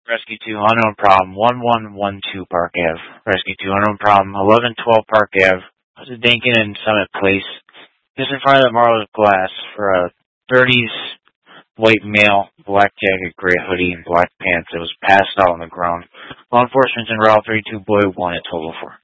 Rescue 2, unknown problem, 1112 Park Ave. Rescue 2, unknown problem, 1112 Park Ave. Dinkin and Summit Place. Just in front of the Marlowe Glass for a 30s white male, black jacket, gray hoodie, and black pants that was passed out on the ground. Law enforcement's in Route 32, Boy 1 at 1204.